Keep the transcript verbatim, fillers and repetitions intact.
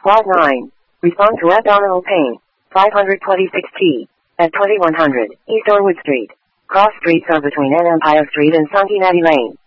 Lot nine. Respond to abdominal pain. five hundred twenty-six T. At twenty-one hundred East Orwood Street. Cross streets are between N Empire Street and Santinati Lane.